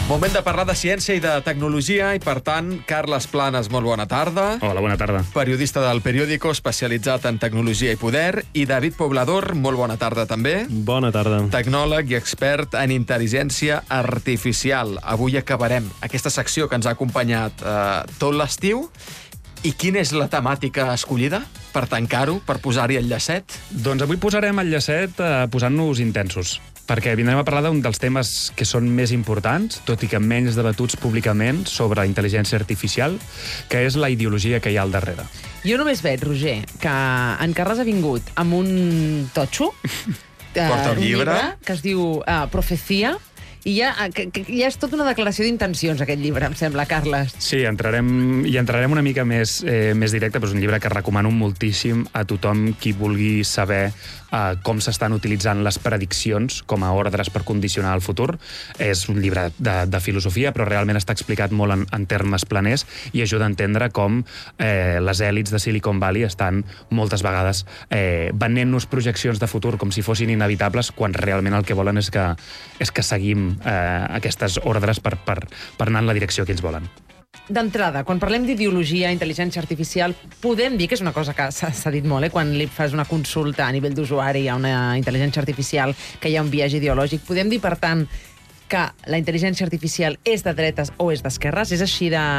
Moment de parlar de ciència i de tecnologia i, per tant, Carles Planes, molt bona tarda. Hola, bona tarda. Periodista del Periódico, especialitzat en tecnologia i poder. I David Poblador, molt bona tarda també. Bona tarda. Tecnòleg i expert en intel·ligència artificial. Avui acabarem aquesta secció que ens ha acompanyat tot l'estiu. I quina és la temàtica escollida per tancar-ho, per posar-hi el llacet? Doncs avui posarem el llacet posant-nos intensos, perquè vindrem a parlar d'un dels temes que són més importants, tot i que menys debatuts públicament, sobre intel·ligència artificial, que és la ideologia que hi ha al darrere. Jo només veig, Roger, que en Carles ha vingut amb un totxo, Porta un llibre que es diu Profecia, i ja és tota una declaració d'intencions, aquest llibre, em sembla, Carles. Sí, entrarem una mica més directe, però és un llibre que recomano moltíssim a tothom qui vulgui saber com s'estan utilitzant les prediccions com a ordres per condicionar el futur. És un llibre de filosofia, però realment està explicat molt en termes planers i ajuda a entendre com les èlits de Silicon Valley estan moltes vegades venent-nos projeccions de futur com si fossin inevitables, quan realment el que volen és que seguim aquestes ordres per anar en la direcció que ells volen. D'entrada, quan parlem d'ideologia, intel·ligència artificial, podem dir que és una cosa que s'ha dit molt, quan li fas una consulta a nivell d'usuari a una intel·ligència artificial, que hi ha un biaix ideològic. Podem dir, per tant, que la intel·ligència artificial és de dretes o és d'esquerres? És així de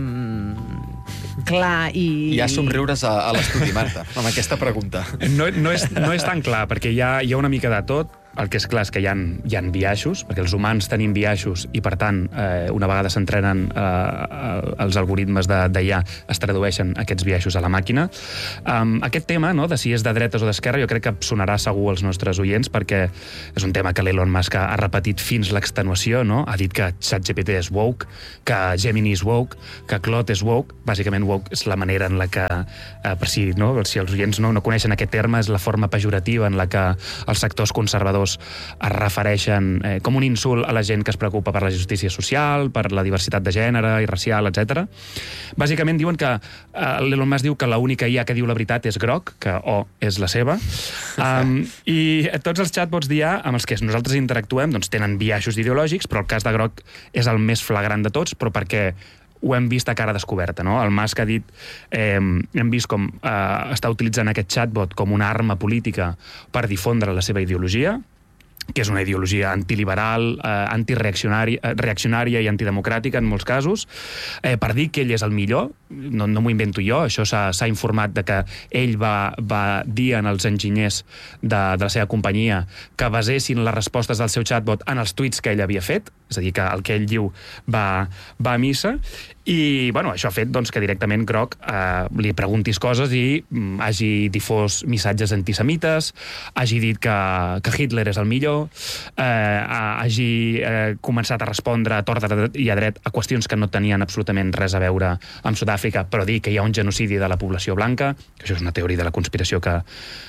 clar i... Hi ha somriures a l'estudi, Marta, amb aquesta pregunta. No és tan clar, perquè hi ha una mica de tot. El que és clar és que hi ha biaixos, perquè els humans tenim biaixos i, per tant, una vegada s'entrenen els algoritmes d'IA, es tradueixen aquests biaixos a la màquina. Aquest tema, no, de si és de dretes o d'esquerra, jo crec que sonarà segur als nostres oients, perquè és un tema que l'Elon Musk ha repetit fins l'extenuació, no? Ha dit que ChatGPT és woke, que Gemini és woke, que Claude és woke. Bàsicament, woke és la manera en la que, si els oients no coneixen aquest terme, és la forma pejorativa en la que els sectors conservadors es refereixen com un insult a la gent que es preocupa per la justícia social, per la diversitat de gènere i racial, etc. Bàsicament diuen que l'Elon Musk diu que l'única IA que diu la veritat és groc, que O és la seva, i tots els chatbots d'IA amb els que nosaltres interactuem doncs tenen biaixos ideològics, però el cas de groc és el més flagrant de tots, però perquè ho hem vist a cara descoberta, no? El Musk ha dit, hem vist com està utilitzant aquest chatbot com una arma política per difondre la seva ideologia, que és una ideologia antiliberal, reaccionària i antidemocràtica en molts casos, per dir que ell és el millor. No m'ho invento jo, això s'ha informat de que ell va dir als enginyers de la seva companyia que basessin les respostes del seu chatbot en els tuits que ell havia fet, és a dir, que el que ell diu va a missa, i això ha fet que directament Grok li preguntis coses i hagi difós missatges antisemites, hagi dit que Hitler és el millor, hagi començat a respondre a tort i a dret a qüestions que no tenien absolutament res a veure amb Sud-àfrica, però dir que hi ha un genocidi de la població blanca, que això és una teoria de la conspiració que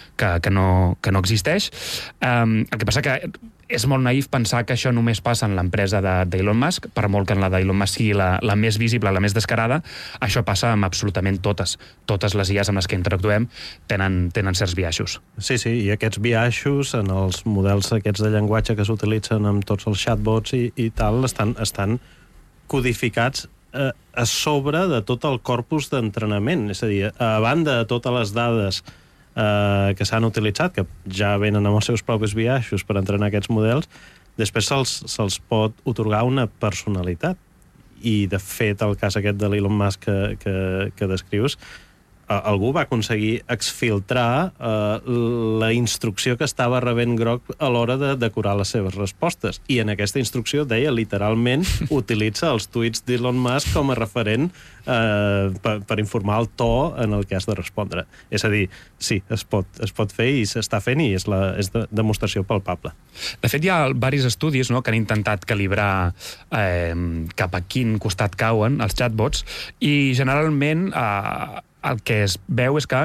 no existeix. El que passa que és molt naïf pensar que això només passa en l'empresa d'Elon Musk, per molt que en la d'Elon Musk sigui la més visible, la més descarada, això passa amb absolutament totes. Totes les IAs amb les que interactuem tenen certs biaixos. Sí, i aquests biaixos en els models aquests de llenguatge que s'utilitzen amb tots els chatbots i tal, estan codificats a sobre de tot el corpus d'entrenament. És a dir, a banda de totes les dades que s'han utilitzat, que ja venen amb els seus propis biaixos per entrenar aquests models, després se'ls pot otorgar una personalitat. I, de fet, el cas aquest de l'Elon Musk que descrius, algú va aconseguir exfiltrar la instrucció que estava rebent Grok a l'hora de decorar les seves respostes. I en aquesta instrucció deia, literalment, utilitza els tuits d'Elon Musk com a referent per informar el to en el que has de respondre. És a dir, sí, es pot fer i s'està fent i és demostració palpable. De fet, hi ha diversos estudis que han intentat calibrar cap a quin costat cauen els chatbots i generalment el que es veu és que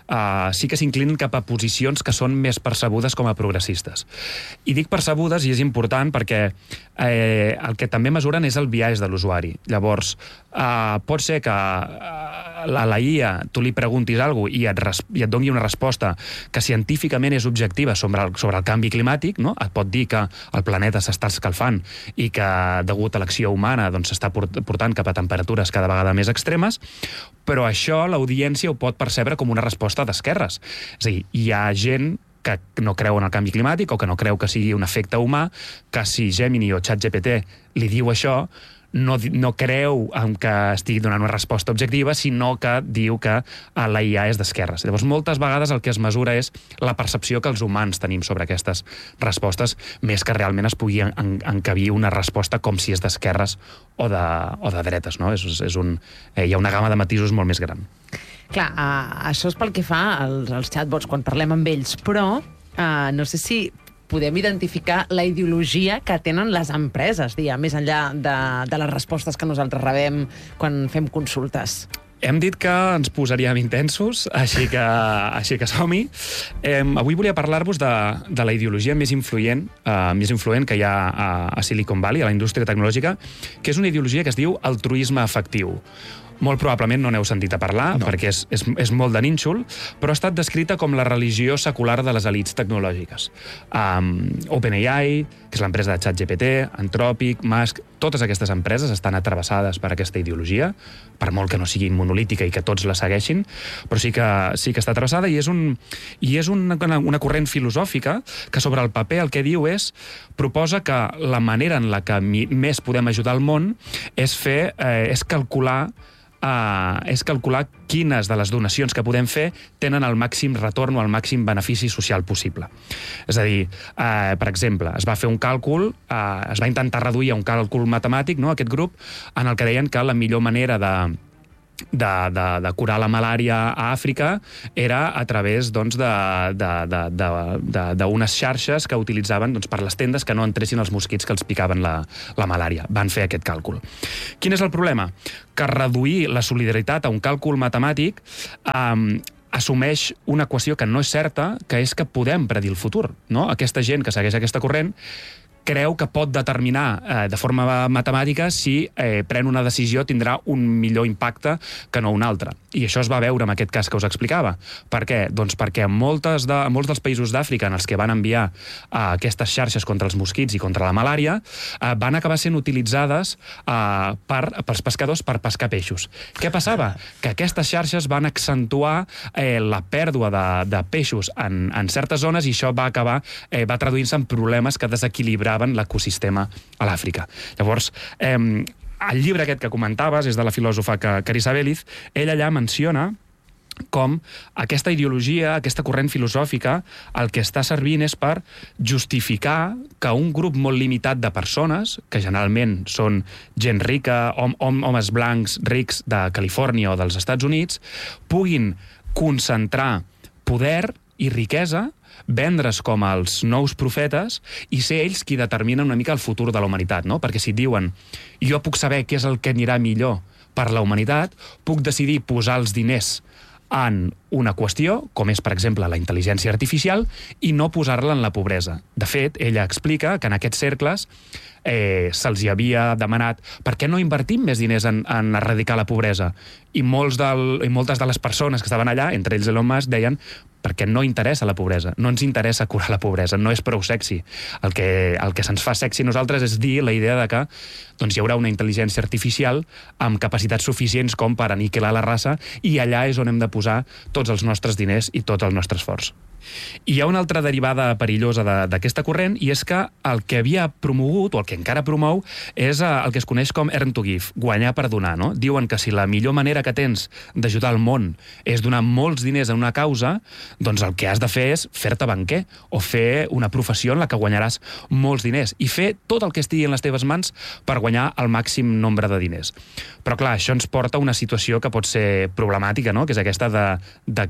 sí que s'inclinen cap a posicions que són més percebudes com a progressistes. I dic percebudes, i és important, perquè el que també mesuren és el biaix de l'usuari. Llavors, pot ser que a la IA tu li preguntis alguna cosa i et doni una resposta que científicament és objectiva sobre el canvi climàtic, no? Et pot dir que el planeta s'està escalfant i que, degut a l'acció humana, doncs, s'està portant cap a temperatures cada vegada més extremes, però això l'audiència ho pot percebre com una resposta d'esquerres. És a dir, hi ha gent que no creu en el canvi climàtic o que no creu que sigui un efecte humà, que si Gemini o ChatGPT li diu això, no creu que estigui donant una resposta objectiva, sinó que diu que la IA és d'esquerres. Llavors, moltes vegades el que es mesura és la percepció que els humans tenim sobre aquestes respostes, més que realment es pugui encabir una resposta com si és d'esquerres o de dretes, no? Hi ha una gamma de matisos molt més gran. Clar, això és pel que fa als chatbots, quan parlem amb ells, però no sé si podem identificar la ideologia que tenen les empreses, més enllà de les respostes que nosaltres rebem quan fem consultes. Hem dit que ens posaríem intensos, així que som-hi. Avui volia parlar-vos de la ideologia més influent que hi ha a Silicon Valley, a la indústria tecnològica, que és una ideologia que es diu altruisme efectiu. Molt probablement no n'heu sentit a parlar, perquè és molt de nínxol, però ha estat descrita com la religió secular de les elits tecnològiques. OpenAI, que és l'empresa de ChatGPT, Anthropic, Musk, totes aquestes empreses estan atravessades per aquesta ideologia, per molt que no siguin monolítica i que tots la segueixin, però sí que està atravessada i és una corrent filosòfica que sobre el paper el que diu proposa que la manera en la que més podem ajudar el món és calcular quines de les donacions que podem fer tenen el màxim retorn o el màxim benefici social possible. És a dir, per exemple, es va fer un càlcul, es va intentar reduir a un càlcul matemàtic, no, aquest grup, en el que deien que la millor manera de curar la malària a Àfrica era a través d'unes xarxes que utilitzaven per les tendes que no entressin els mosquits que els picaven la malària. Van fer aquest càlcul. Quin és el problema? Que reduir la solidaritat a un càlcul matemàtic assumeix una equació que no és certa, que és que podem predir el futur. No? Aquesta gent que segueix aquesta corrent creu que pot determinar de forma matemàtica si pren una decisió tindrà un millor impacte que no un altre. I això es va veure en aquest cas que us explicava. Per què? Doncs perquè molts dels països d'Àfrica en els que van enviar aquestes xarxes contra els mosquits i contra la malària van acabar sent utilitzades pels pescadors per pescar peixos. Què passava? Que aquestes xarxes van accentuar la pèrdua de peixos en certes zones i això va traduint-se en problemes que desequilibraven l'ecosistema a l'Àfrica. Llavors, el llibre aquest que comentaves és de la filòsofa Carissa Belliz. Ella allà menciona com aquesta ideologia, aquesta corrent filosòfica, el que està servint és per justificar que un grup molt limitat de persones, que generalment són gent rica, homes blancs rics de Califòrnia o dels Estats Units, puguin concentrar poder i riquesa, vendre's com els nous profetes i ser ells qui determinen una mica el futur de la humanitat, no? Perquè si et diuen jo puc saber què és el que anirà millor per la humanitat, puc decidir posar els diners en una qüestió, com és, per exemple, la intel·ligència artificial, i no posar-la en la pobresa. De fet, ella explica que en aquests cercles se'ls hi havia demanat per què no invertim més diners en erradicar la pobresa? I moltes de les persones que estaven allà, entre ells Elon Musk, deien perquè no interessa la pobresa, no ens interessa curar la pobresa, no és prou sexy. El que se'ns fa sexy a nosaltres és dir la idea de que hi haurà una intel·ligència artificial amb capacitats suficients com per aniquilar la raça i allà és on hem de posar tots els nostres diners i tot el nostre esforç. I hi ha una altra derivada perillosa d'aquesta corrent i és que el que havia promogut, o el que encara promou, és el que es coneix com earn to give, guanyar per donar. No? Diuen que si la millor manera que tens d'ajudar el món és donar molts diners a una causa, doncs el que has de fer és fer-te banquer o fer una professió en la que guanyaràs molts diners i fer tot el que estigui en les teves mans per guanyar el màxim nombre de diners. Però clar, això ens porta a una situació que pot ser problemàtica, no? Que és aquesta de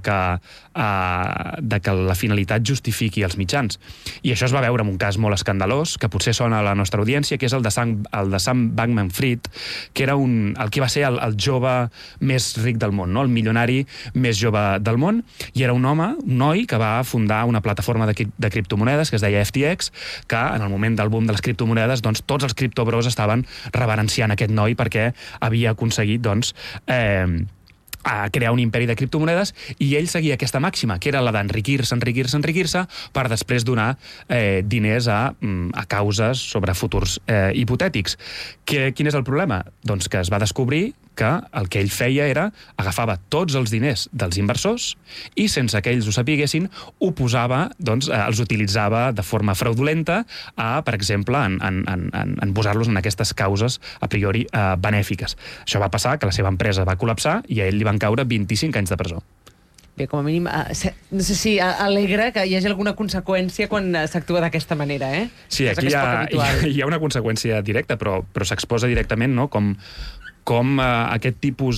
que la finalitat justifiqui els mitjans. I això es va veure en un cas molt escandalós, que potser sona a la nostra audiència, d'audiència, que és el de Sam Bankman-Fried, que era el que va ser el jove més ric del món, no? El milionari més jove del món, i era un noi que va fundar una plataforma de criptomonedes que es deia FTX, que en el moment del boom de les criptomonedes, doncs, tots els criptobros estaven reverenciant aquest noi perquè havia aconseguit, doncs, a crear un imperi de criptomonedes, i ell seguia aquesta màxima, que era la d'enriquir-se per després donar diners a causes sobre futurs hipotètics. Quin és el problema? Doncs que es va descobrir que el que ell feia era agafava tots els diners dels inversors i, sense que ells ho sapiguessin, ho posava, doncs, els utilitzava de forma fraudulenta per exemple, en posar-los en aquestes causes a priori benèfiques. Això va passar que la seva empresa va col·lapsar i a ell li van caure 25 anys de presó. Bé, com a mínim, no sé si alegra que hi hagi alguna conseqüència quan s'actua d'aquesta manera, eh? Sí, aquí hi ha una conseqüència directa, però s'exposa directament, no?, com aquest tipus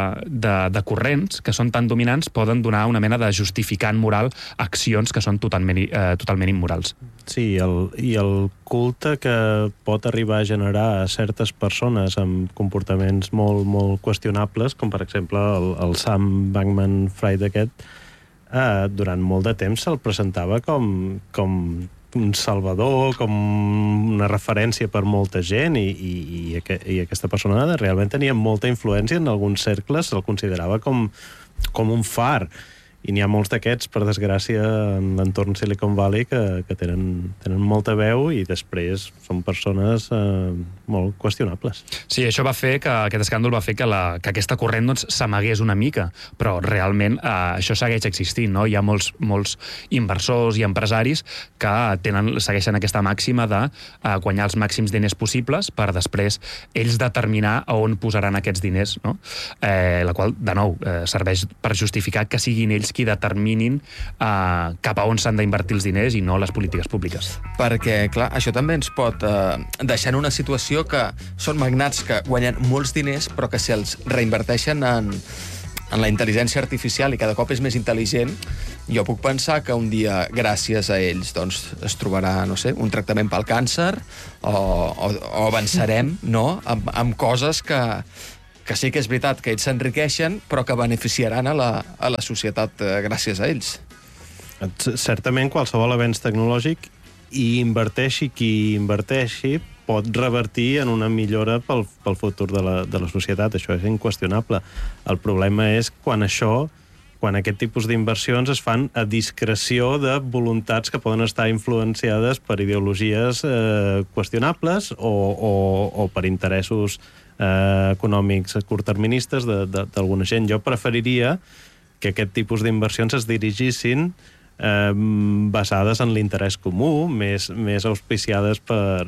de corrents que són tan dominants poden donar una mena de justificant moral a accions que són totalment immorals. Sí, i el culte que pot arribar a generar a certes persones amb comportaments molt, molt qüestionables, com per exemple el Sam Bankman-Fried aquest, durant molt de temps se'l presentava com un salvador, com una referència per molta gent, i aquesta persona realment tenia molta influència en alguns cercles, se'l considerava com un far. I n'hi ha molts d'aquests, per desgràcia, en l'entorn Silicon Valley que tenen molta veu i després són persones molt qüestionables. Sí, aquest escàndol va fer que aquesta corrent s'amagués una mica, però realment això segueix existint, no? Hi ha molts inversors i empresaris que segueixen aquesta màxima de guanyar els màxims diners possibles per després ells determinar a on posaran aquests diners, no? La qual, de nou, serveix per justificar que siguin ells qui determinin cap a on s'han d'invertir els diners i no les polítiques públiques. Perquè, clar, això també ens pot deixar en una situació que són magnats que guanyen molts diners, però que si els reinverteixen en la intel·ligència artificial i cada cop és més intel·ligent, jo puc pensar que un dia, gràcies a ells, doncs, es trobarà, no sé, un tractament pel càncer o avançarem, no?, amb coses que sí que és veritat que ells s'enriqueixen, però que beneficiaran a la societat gràcies a ells. Certament, qualsevol avenç tecnològic, i inverteixi qui inverteixi, pot revertir en una millora pel futur de la societat. Això és inqüestionable. El problema és quan aquest tipus d'inversions es fan a discreció de voluntats que poden estar influenciades per ideologies qüestionables o per interessos econòmics curtterministes d'alguna gent. Jo preferiria que aquest tipus d'inversions es dirigissin basades en l'interès comú, més auspiciades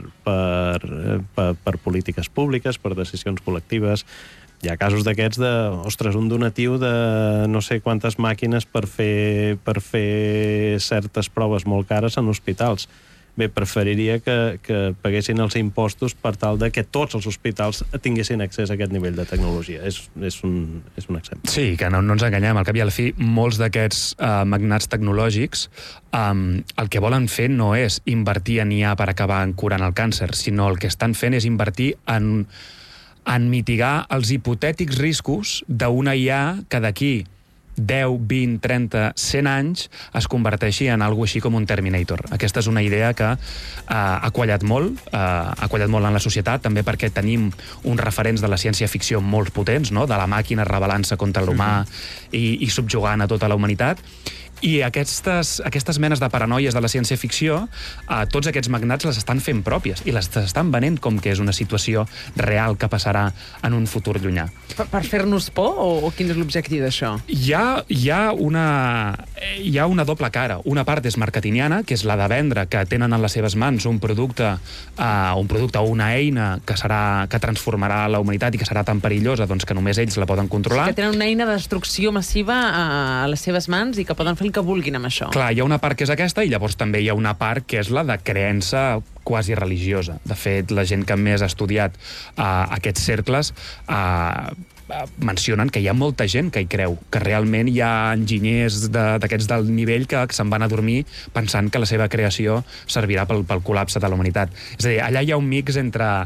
per polítiques públiques, per decisions col·lectives. Hi ha casos d'aquests un donatiu de no sé quantes màquines per fer certes proves molt cares en hospitals. Bé, preferiria que paguessin els impostos per tal de que tots els hospitals tinguessin accés a aquest nivell de tecnologia. És un exemple. Sí, que no ens enganyem. Al cap i a la fi, molts d'aquests magnats tecnològics el que volen fer no és invertir en IA per acabar curant el càncer, sinó el que estan fent és invertir en mitigar els hipotètics riscos d'una IA que d'aquí 10, 20, 30, 100 anys es converteixi en alguna així com un Terminator. Aquesta és una idea que ha quallat molt en la societat, també perquè tenim uns referents de la ciència-ficció molt potents, no?, de la màquina rebel·lant-se contra l'humà i subjugant a tota la humanitat. I aquestes menes de paranoies de la ciència-ficció, tots aquests magnats les estan fent pròpies i les estan venent com que és una situació real que passarà en un futur llunyà. Per fer-nos por o quin és l'objectiu d'això? Hi ha una doble cara. Una part és marketingiana, que és la de vendre que tenen en les seves mans un producte o una eina que transformarà la humanitat i que serà tan perillosa que només ells la poden controlar. Que tenen una eina de destrucció massiva a les seves mans i que poden fer el que vulguin amb això. Clar, hi ha una part que és aquesta i llavors també hi ha una part que és la de creença quasi religiosa. De fet, la gent que més ha estudiat aquests cercles mencionen que hi ha molta gent que hi creu, que realment hi ha enginyers d'aquests del nivell que se'n van a dormir pensant que la seva creació servirà pel col·lapse de la humanitat. És a dir, allà hi ha un mix entre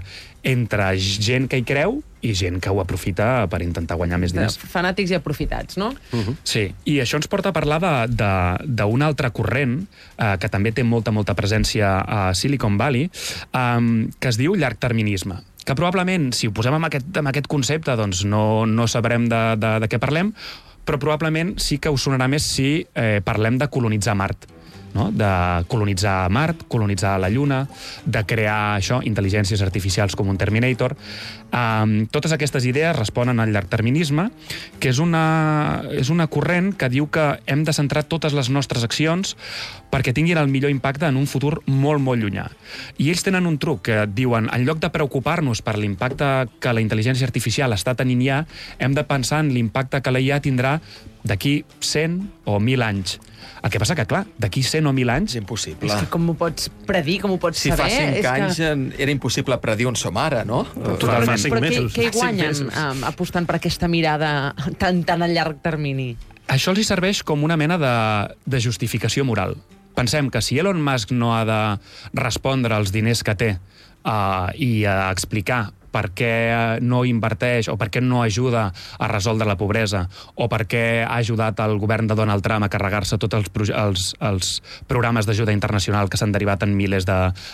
gent que hi creu i gent que ho aprofita per intentar guanyar més diners. Fanàtics i aprofitats, no? Sí, i això ens porta a parlar d'un altre corrent que també té molta presència a Silicon Valley, que es diu llargterminisme, que probablement, si ho posem amb aquest concepte, doncs no sabrem de què parlem, però probablement sí que us sonarà més si parlem de colonitzar Mart. No? De colonitzar Mart, colonitzar la Lluna, de crear intel·ligències artificials com un Terminator. Totes aquestes idees responen al llargterminisme, que és una corrent que diu que hem de centrar totes les nostres accions perquè tinguin el millor impacte en un futur molt, molt llunyà. I ells tenen un truc que diuen, en lloc de preocupar-nos per l'impacte que la intel·ligència artificial està tenint ja, hem de pensar en l'impacte que la IA tindrà d'aquí 100 o 1.000 anys. El que passa que, clar, d'aquí 100 o 1.000 anys... És impossible. És que com ho pots predir, com ho pots saber... Si fa 5 anys era impossible predir on som ara, no? Totalment. Però què hi guanyen apostant per aquesta mirada tan a llarg termini? Això els hi serveix com una mena de justificació moral. Pensem que si Elon Musk no ha de respondre als diners que té i a explicar per què no inverteix o per què no ajuda a resoldre la pobresa o per què ha ajudat el govern de Donald Trump a carregar-se tots els programes d'ajuda internacional que s'han derivat en milers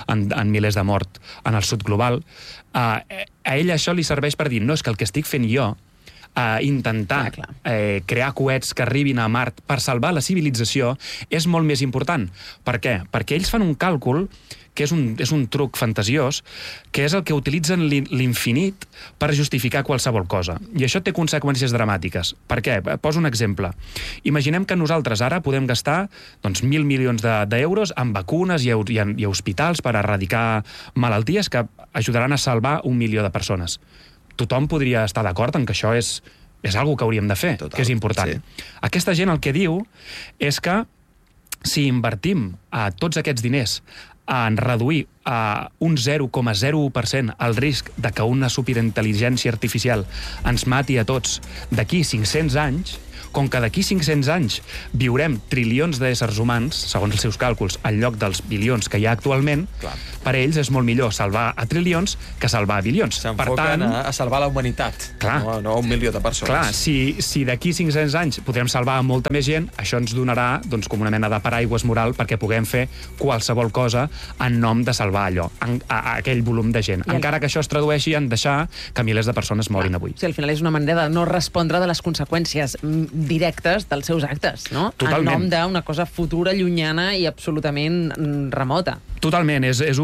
de morts en el sud global, a ell això li serveix per dir, no, és que el que estic fent jo intentar crear coets que arribin a Mart per salvar la civilització és molt més important. Per què? Perquè ells fan un càlcul que és un truc fantasiós, que és el que utilitzen l'infinit per justificar qualsevol cosa. I això té conseqüències dramàtiques. Per què? Poso un exemple. Imaginem que nosaltres ara podem gastar 1.000 milions d'euros en vacunes i hospitals per erradicar malalties que ajudaran a salvar 1 milió de persones. Tothom podria estar d'acord en que això és algo que hauríem de fer, que és important. Sí. Aquesta gent el que diu és que si invertim tots aquests diners en reduir a un 0,01% el risc de que una superintel·ligència artificial ens mati a tots d'aquí 500 anys, com que d'aquí 500 anys viurem trilions d'éssers humans, segons els seus càlculs, en lloc dels bilions que hi ha actualment, per a ells és molt millor salvar a trilions que salvar a bilions. S'enfoquen a salvar la humanitat, no a 1 milió de persones. Clar, si d'aquí 500 anys podrem salvar a molta més gent, això ens donarà com una mena de paraigües moral perquè puguem fer qualsevol cosa en nom de salvar allò, a aquell volum de gent. Encara que això es tradueixi en deixar que milers de persones morin avui. Sí, al final és una manera de no respondre de les conseqüències directes dels seus actes, no? Totalment. En nom d'una cosa futura, llunyana i absolutament remota. Totalment. És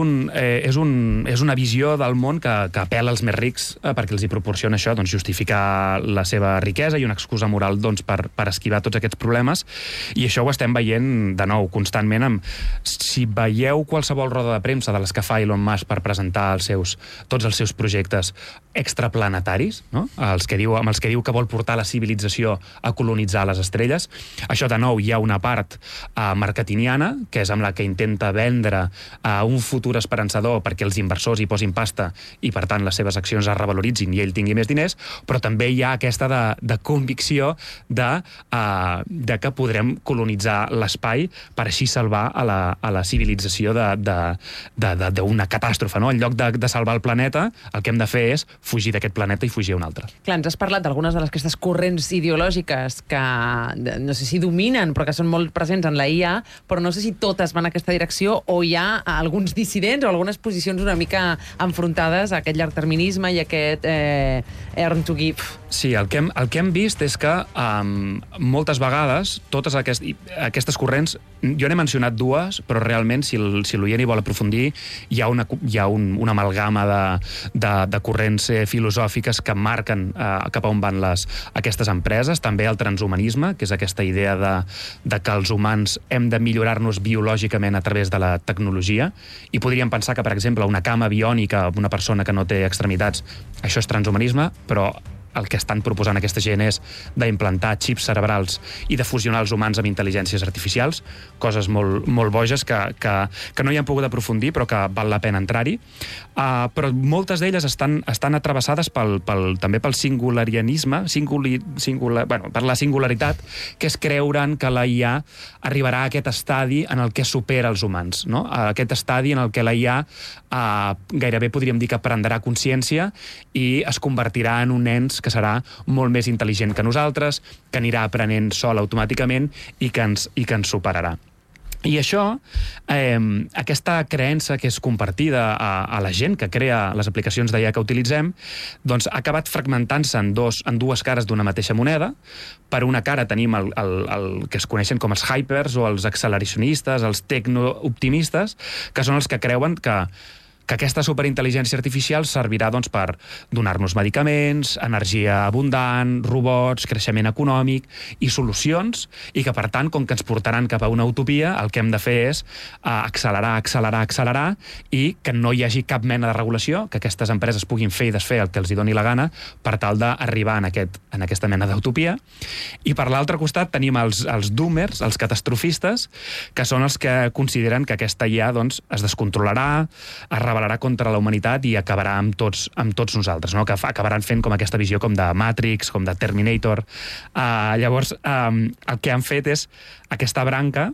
una visió del món que apela als més rics perquè els hi proporciona això, justificar la seva riquesa i una excusa moral per esquivar tots aquests problemes. I això ho estem veient de nou constantment. Si veieu qualsevol roda de premsa de les que fa Elon Musk per presentar tots els seus projectes extraplanetaris, no? amb els que diu que vol portar la civilització a colonitzar les estrelles, això de nou hi ha una part marketingiana, que és amb la que intenta vendre un futur esperançador perquè els inversors hi posin pasta i per tant les seves accions es revaloritzin i ell tingui més diners, però també hi ha aquesta de convicció de que podrem colonitzar l'espai per així salvar a la civilització d'una catàstrofe, no? En lloc de salvar el planeta, el que hem de fer és fugir d'aquest planeta i fugir a un altre. Clar, ens has parlat d'algunes d'aquestes corrents ideològiques que no sé si dominen, però que són molt presents en la IA, però no sé si totes van en aquesta direcció o hi ha alguns dissidents o algunes posicions una mica enfrontades a aquest llargterminisme i a aquest earn to give. Sí, el que hem vist és que moltes vegades totes aquestes corrents, jo n'he mencionat dues, però realment si l'oient hi vol aprofundir hi ha una amalgama de corrents filosòfiques que marquen cap a on van aquestes empreses. També el transhumanisme, que és aquesta idea de que els humans hem de millorar-nos biològicament a través de la tecnologia, i podríem pensar que, per exemple, una cama biònica, una persona que no té extremitats, això és transhumanisme, però el que estan proposant aquesta gent és d'implantar xips cerebrals i de fusionar els humans amb intel·ligències artificials, coses molt, molt boges que no hi han pogut aprofundir, però que val la pena entrar-hi. Però moltes d'elles estan atravessades també pel singularianisme, per la singularitat, que és creure'n que la IA arribarà a aquest estadi en el que supera els humans, no? A aquest estadi en el que la IA gairebé podríem dir que prendrà consciència i es convertirà en un ens que serà molt més intel·ligent que nosaltres, que anirà aprenent sol automàticament i que ens superarà. I això, aquesta creença que és compartida a la gent que crea les aplicacions d'IA que utilitzem, doncs ha acabat fragmentant-se en dues cares d'una mateixa moneda. Per una cara tenim el que es coneixen com els hypers o els acceleracionistes, els tecno-optimistes, que són els que creuen que aquesta superintel·ligència artificial servirà doncs, per donar-nos medicaments, energia abundant, robots, creixement econòmic i solucions, i que, per tant, com que ens portaran cap a una utopia, el que hem de fer és accelerar, i que no hi hagi cap mena de regulació, que aquestes empreses puguin fer i desfer el que els hi doni la gana per tal d'arribar en aquesta mena d'utopia. I per l'altre costat tenim els doomers, els catastrofistes, que són els que consideren que aquesta IA doncs, es descontrolarà, es rebel·larà contra la humanitat i acabarà amb tots nosaltres, no? Que acabaran fent com aquesta visió com de Matrix, com de Terminator. Llavors, el que han fet és aquesta branca,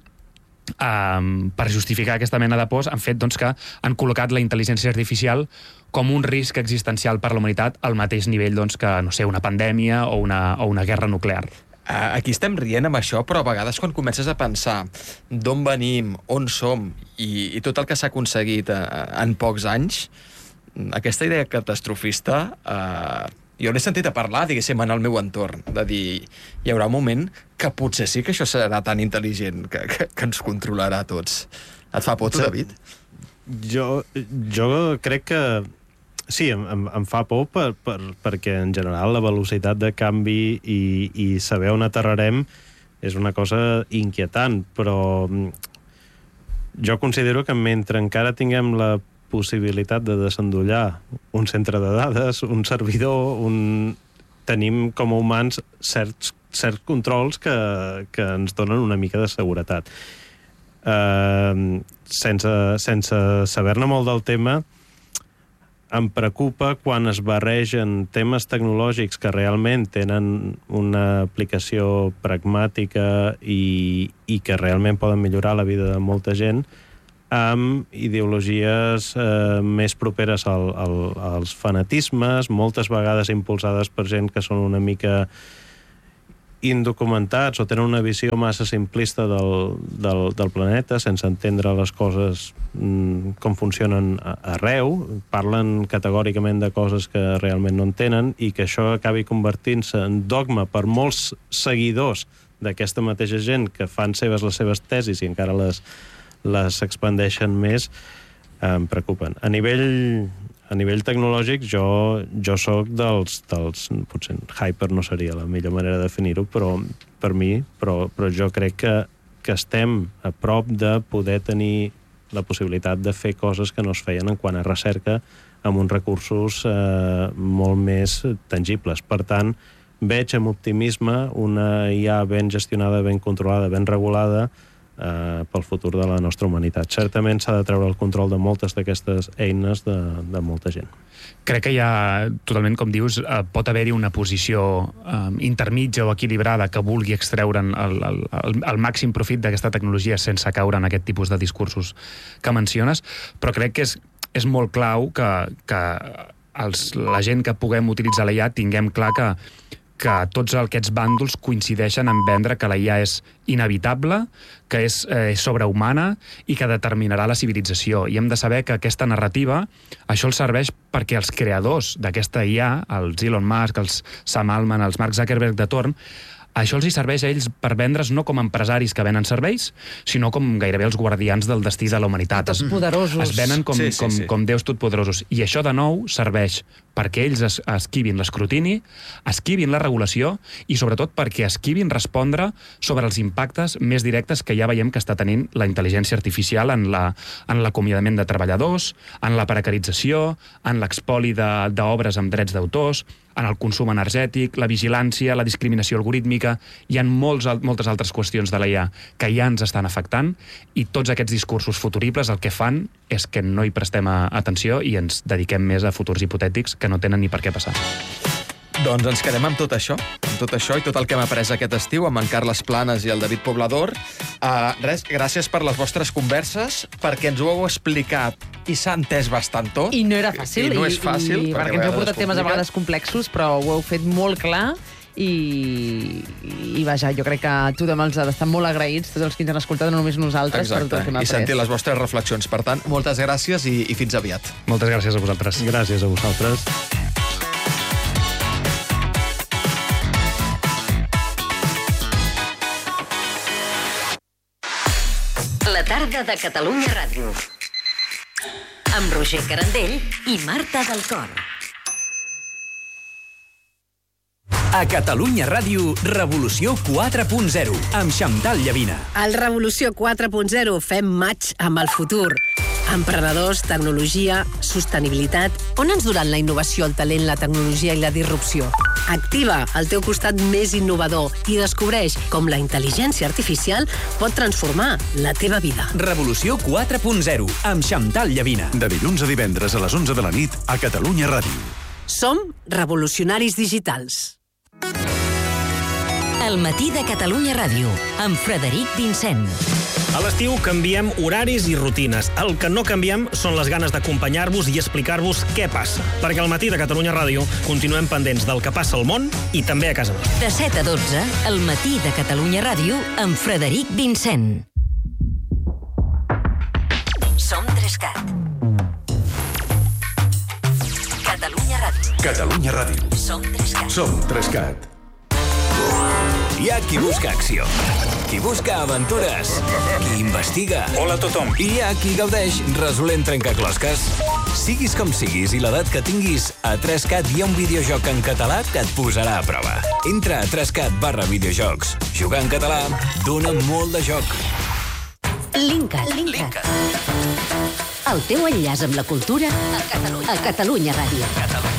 per justificar aquesta mena de pors, han fet doncs, que han col·locat la intel·ligència artificial com un risc existencial per a la humanitat al mateix nivell doncs, que, no sé, una pandèmia o una guerra nuclear. Aquí estem rient amb això, però a vegades quan comences a pensar d'on venim, on som i tot el que s'ha aconseguit en pocs anys, aquesta idea catastrofista jo l'he sentit a parlar, diguéssim, en el meu entorn, de dir, hi haurà un moment que potser sí que això serà tan intel·ligent que ens controlarà a tots. Et fa por, David? Jo crec que sí, em fa por perquè en general la velocitat de canvi i saber on aterrarem és una cosa inquietant, però jo considero que mentre encara tinguem la possibilitat de desendollar un centre de dades, un servidor, tenim com a humans certs controls que ens donen una mica de seguretat. Sense saber-ne molt del tema, em preocupa quan es barregen temes tecnològics que realment tenen una aplicació pragmàtica i que realment poden millorar la vida de molta gent amb ideologies més properes als fanatismes, moltes vegades impulsades per gent que són una mica indocumentats o tenen una visió massa simplista del planeta, sense entendre les coses com funcionen arreu, parlen categòricament de coses que realment no entenen i que això acabi convertint-se en dogma per molts seguidors d'aquesta mateixa gent que fan seves les seves tesis i encara les expandeixen més, em preocupen. A nivell tecnològic, jo soc dels potser hyper no seria la millor manera de definir-ho, però jo crec que estem a prop de poder tenir la possibilitat de fer coses que no es feien en quant a recerca amb uns recursos molt més tangibles. Per tant, veig amb optimisme una IA ben gestionada, ben controlada, ben regulada pel futur de la nostra humanitat. Certament s'ha de treure el control de moltes d'aquestes eines de molta gent. Crec que hi ha, totalment com dius, pot haver-hi una posició intermitja o equilibrada que vulgui extreure'n el màxim profit d'aquesta tecnologia sense caure en aquest tipus de discursos que menciones, però crec que és molt clau que la gent que puguem utilitzar la IA tinguem clar que tots aquests bàndols coincideixen en vendre que la IA és inevitable, que és sobrehumana i que determinarà la civilització. I hem de saber que aquesta narrativa, això els serveix perquè els creadors d'aquesta IA, els Elon Musk, els Sam Altman, els Mark Zuckerberg de torn, això els hi serveix a ells per vendre's no com empresaris que venen serveis, sinó com gairebé els guardians del destí de la humanitat. Tots poderosos. Es venen com déus totpoderosos. I això, de nou, serveix perquè ells esquivin l'escrutini, esquivin la regulació i, sobretot, perquè esquivin respondre sobre els impactes més directes que ja veiem que està tenint la intel·ligència artificial en l'acomiadament de treballadors, en la precarització, en l'expoli d'obres amb drets d'autors, en el consum energètic, la vigilància, la discriminació algorítmica. Hi ha moltes altres qüestions de la IA que ja ens estan afectant i tots aquests discursos futuribles el que fan és que no hi prestem atenció i ens dediquem més a futurs hipotètics que no tenen ni per què passar. Doncs ens quedem amb tot això i tot el que hem après aquest estiu amb en Carles Planes i el David Poblador. Gràcies per les vostres converses, perquè ens ho heu explicat i s'ha entès bastant tot. I no era fàcil. I no és fàcil. Perquè ens heu portat temes a vegades complexos, però ho heu fet molt clar i vaja, jo crec que tothom els ha d'estar molt agraïts, tots els que ens han escoltat, no només nosaltres. Exacte, per tot el que hem après. I sentir les vostres reflexions. Per tant, moltes gràcies i fins aviat. Moltes gràcies a vosaltres. Gràcies a vosaltres. La tarda de Catalunya Ràdio. Amb Roger Carandell i Marta del Cor. A Catalunya Ràdio, Revolució 4.0, amb Xantal Llavina. Al Revolució 4.0 fem match amb el futur. Emprenedors, tecnologia, sostenibilitat. On ens duran la innovació, el talent, la tecnologia i la disrupció? Activa el teu costat més innovador i descobreix com la intel·ligència artificial pot transformar la teva vida. Revolució 4.0, amb Xantal Llavina. De dilluns a divendres a les 11 de la nit a Catalunya Ràdio. Som revolucionaris digitals. El matí de Catalunya Ràdio, amb Frederic Vincent. A l'estiu canviem horaris i rutines. El que no canviem són les ganes d'acompanyar-vos i explicar-vos què passa. Perquè al matí de Catalunya Ràdio continuem pendents del que passa al món i també a casa nostra. De 7 a 12, el matí de Catalunya Ràdio, amb Frederic Vincent. Som 3CAT. Catalunya Ràdio. Catalunya Ràdio. Som 3CAT. Som 3CAT. Hi ha qui busca acció, qui busca aventures, qui investiga. Hola a tothom. I hi ha qui gaudeix resolent trencaclosques. Siguis com siguis i l'edat que tinguis, a 3CAT hi ha un videojoc en català que et posarà a prova. Entra a 3CAT/videojocs. Jugar en català dona molt de joc. Linkat. El teu enllaç amb la cultura a Catalunya Ràdio.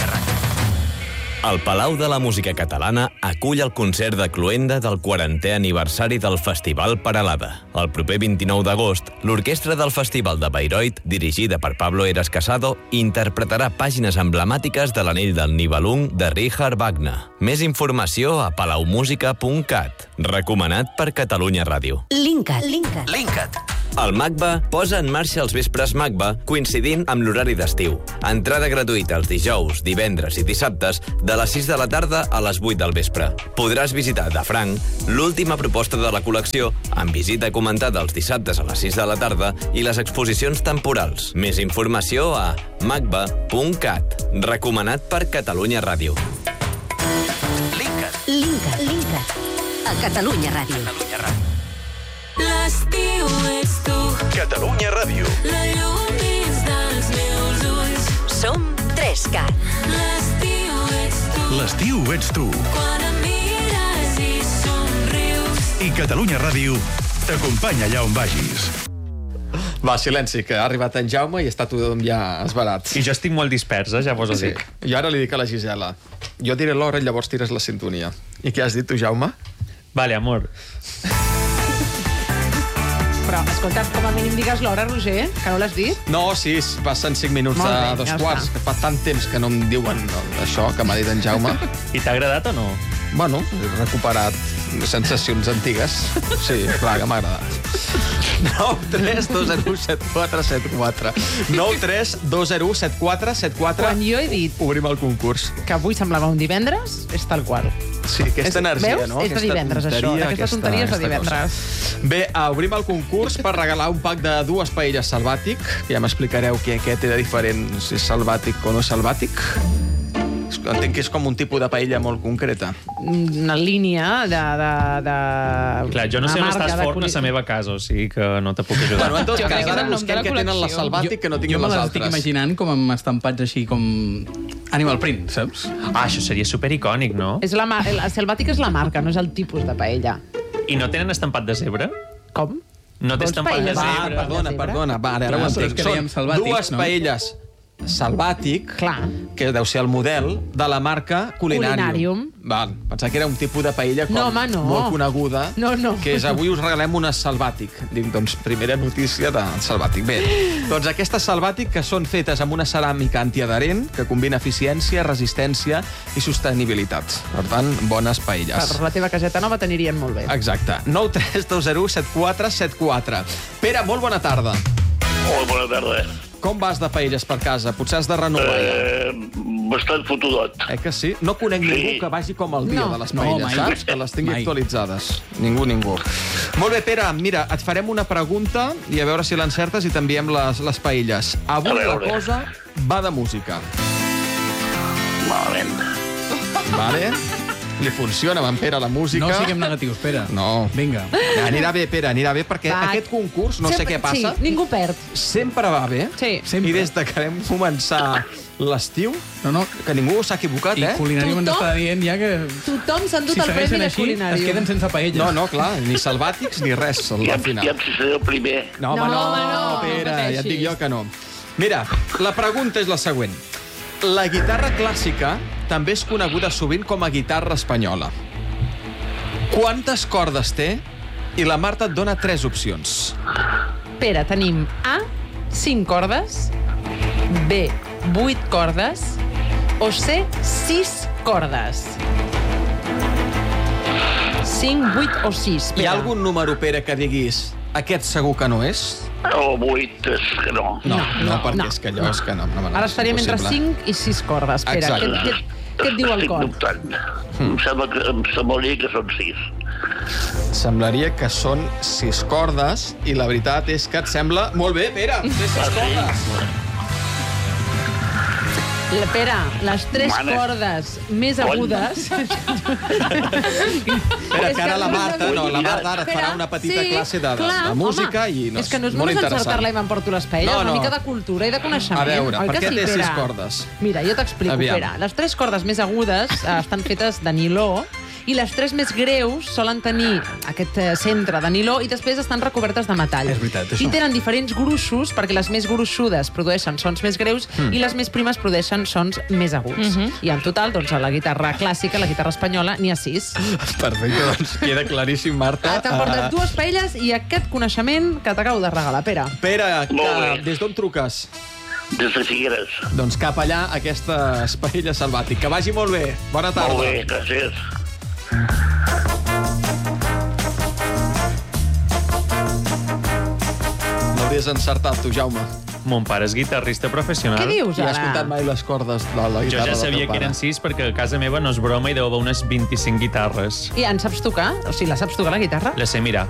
El Palau de la Música Catalana acull el concert de cloenda del 40è aniversari del Festival Peralada. El proper 29 d'agost, l'orquestra del Festival de Bayreuth, dirigida per Pablo Eras Casado, interpretarà pàgines emblemàtiques de l'Anell del Nibelung de Richard Wagner. Més informació a palaumusica.cat. Recomanat per Catalunya Ràdio. Linkat. El MACBA posa en marxa els vespres MACBA coincidint amb l'horari d'estiu. Entrada gratuïta els dijous, divendres i dissabtes de les 6 de la tarda a les 8 del vespre. Podràs visitar de franc l'última proposta de la col·lecció amb visita comentada els dissabtes a les 6 de la tarda i les exposicions temporals. Més informació a macba.cat. Recomanat per Catalunya Ràdio. Linkat. A Catalunya Ràdio. L'estiu ets tu. Catalunya Ràdio. La llum dins dels meus ulls. Som 3CAT. L'estiu ets tu. L'estiu ets tu. Quan em mires i somrius. I Catalunya Ràdio t'acompanya allà on vagis. Va, silenci, que ha arribat en Jaume i està tothom ja esbarat. I jo estic molt dispers, ja vos ho dic. Jo ara li dic a la Gisela. Jo diré l'hora i llavors tires la sintonia. I què has dit tu, Jaume? Vale, amor. Però, escolta, com a mínim digues l'hora, Roger, que no l'has dit. No, sí, passen 5 minuts Molt bé, a dos ja quarts, està. que fa tant temps que no em diuen això que m'ha dit en Jaume. I t'ha agradat o no? Bueno, he recuperat sensacions antigues. Sí, clar, que m'ha agradat. 932017474. 932017474. Quan jo he dit obrim el concurs. que avui semblava un divendres, és tal qual. Sí, aquesta energia, veus? no? És de divendres, això. Aquesta tonteria és de divendres. Bé, obrim el concurs per regalar un pack de 2 paelles salvàtic, que ja m'explicareu què té de diferent, si és salvàtic o no és salvàtic. Entenc que és com un tipus de paella molt concreta. Una línia de... Clar, jo no sé on estàs fort a la meva casa, o sigui que no te puc ajudar. Bueno, en tot Jo crec cas, que és ara el nom de busquem la que tenen la col·lecció. salvàtic que no tinguin jo me les les altres. estic imaginant com amb estampats així com Animal Print, saps? Ah, això seria supericònic, no? El Selvàtic és la marca, no és el tipus de paella. I no tenen estampat de zebra? Com? No té estampat de zebra. Perdona. Va, ara ho entenc. Són dues paelles Salvàtic, que deu ser el model de la marca Culinarium. Val, pensava que era un tipus de paella molt coneguda, que és avui us regalem una Salvàtic. Dic, doncs, primera notícia de Salvàtic. Bé, doncs aquestes Salvàtic que són fetes amb una ceràmica antiadherent que combina eficiència, resistència i sostenibilitat. Per tant, bones paelles. Per la teva caseta nova t'anirien molt bé. Exacte. 932017474. Pere, molt bona tarda. Molt bona tarda. Com vas de paelles per casa? Potser has de renovar ja. Bastant fotudot. Que sí? No conec ningú que vagi com el dia de les paelles, saps? Que les tingui actualitzades. Ningú. Molt bé, Pere, mira, et farem una pregunta i a veure si l'encertes i t'enviem les paelles. Avui la cosa va de música. Malament. Vale? Li funciona amb en Pere la música. No siguem negatius, Pere. No. Vinga. Anirà bé, Pere, anirà bé, perquè aquest concurs, no sé què passa... Sí, ningú perd. Sempre va bé. Sí. I des de que vam començar l'estiu, que ningú s'ha equivocat, I Culinarium ens està dient ja que... Tothom s'ha endut el premi de Culinarium. Es queden sense paella. No, clar, ni salvàtics ni res al final. Ja em si seré el primer. No, Pere, ja et dic jo que no. Mira, la pregunta és la següent. La guitarra clàssica també és coneguda sovint com a guitarra espanyola. Quantes cordes té? I la Marta et dona 3 opcions. Pere, tenim A, 5 cordes, B, 8 cordes, o C, 6 cordes. 5, 8 o 6, Pere. Hi ha algun número, Pere, que diguis aquest segur que no és? O 8 és que no. No, perquè és que allò és que no. Ara estaríem entre 5 i 6 cordes, Pere. Què et diu el cor? Em semblaria que són 6. Semblaria que són 6 cordes i la veritat és que et sembla... Molt bé, Pere, té 6 cordes. Pere, les 3 cordes més agudes... Espera, que ara la Marta ara et farà una petita classe de música i és que no és només encertar-la i m'emporto les paelles, una mica de cultura i de coneixement. A veure, per què té 6 cordes? Mira, jo t'explico, Pere. Les 3 cordes més agudes estan fetes de niló i les 3 més greus solen tenir aquest centre de niló i després estan recobertes de metall. És veritat, això. I tenen diferents gruixos, perquè les més gruixudes produeixen sons més greus i les més primes produeixen sons més aguts. I en total, doncs, a la guitarra clàssica, la guitarra espanyola, n'hi ha 6. Perfecte, doncs queda claríssim, Marta. T'emportes 2 paelles i aquest coneixement que t'acabo de regalar, Pere. Pere, des d'on truques? Des de Figueres. Doncs cap allà, aquestes paelles Salvàtic. Que vagi molt bé. Bona tarda. Molt bé, gràcies. No hauries encertat, tu, Jaume. Mon pare és guitarrista professional. Què dius, ara? I has comptat mai les cordes de la guitarra? Jo ja sabia que eren 6 perquè a casa meva no és broma i deu haver unes 25 guitarres. I en saps tocar? O sigui, la saps tocar, la guitarra? La sé mirar.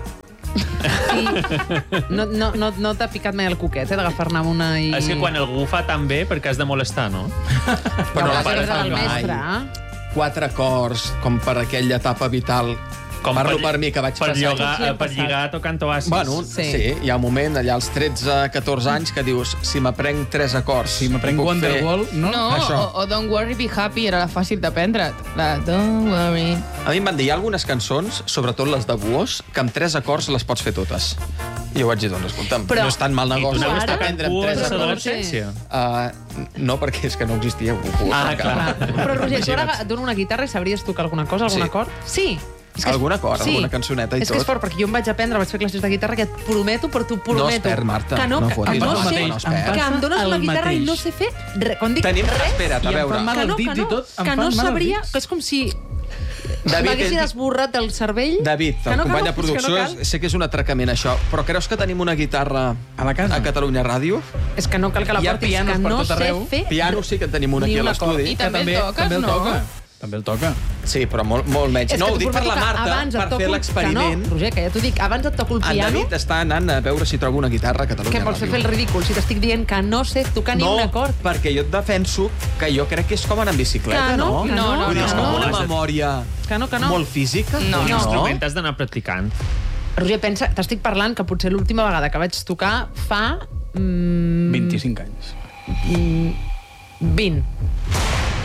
No t'ha picat mai el coquet, d'agafar-ne una i... És que quan algú fa tan bé, perquè has de molestar, no? Però el pare fa mestre. 4 acords, com per aquella etapa vital. Parlo per mi, que vaig passar... Per lligar tocant oasis. Bueno, sí, hi ha un moment allà als 13-14 anys que dius, si m'aprenc 3 acords... Si m'aprenc Wonderwall, no? O Don't Worry, Be Happy era fàcil d'aprendre't. Don't Worry... A mi em van dir, hi ha algunes cançons, sobretot les de Buós, que amb 3 acords les pots fer totes. I jo vaig dir, doncs, escolta'm, no és tan mal negoci. I tu n'havies aprendre amb 3 adolescència? No, perquè és que no existia Buós. Clar. Però, Roger, tu ara et dono una guitarra i sabries tocar alguna cosa, algun acord? Sí. Algun acord, alguna cançoneta i tot. És que és fort, perquè jo em vaig aprendre, vaig fer classes de guitarra, que et prometo, però t'ho prometo... No es perd, Marta. Que no sé, que em dones la guitarra i no sé fer res. Quan dic res... Espera't, a veure. Que no sabria... Que és com si... m'haguessin esborrat del cervell... David, el company de producció, sé que és un atracament, això, però creus que tenim una guitarra a Catalunya Ràdio? És que no cal que la portis, que no sé fer... Piano sí que en tenim un aquí a l'estudi. I també el toques, no? També el toca. Sí, però molt menys. No, ho dic per la Marta, per fer l'experiment. No, Roger, que ja t'ho dic, abans et toco el piano... En David està anant a veure si trobo una guitarra a Catalunya Ràdio. Què vols fer el ridícul? Si t'estic dient que no sé tocar ni un acord. No, perquè jo et defenso que jo crec que és com anar en bicicleta, no? No. Vull dir, és com una memòria molt física. No. L'instrument has d'anar practicant. Roger, pensa, t'estic parlant que potser l'última vegada que vaig tocar fa... 25 anys. 20.